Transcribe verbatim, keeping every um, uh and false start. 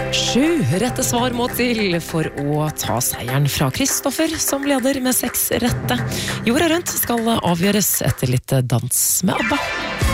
Sju rette svar må til for å ta seieren fra Kristoffer, som leder med seks rette. Jorda rundt skal avgjøres etter litt dans med ABBA.